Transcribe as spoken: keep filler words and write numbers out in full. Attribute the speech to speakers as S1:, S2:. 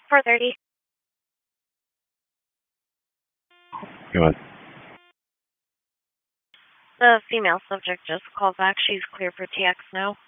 S1: four thirty.
S2: Go ahead.
S1: The female subject just called back. She's clear for T X now.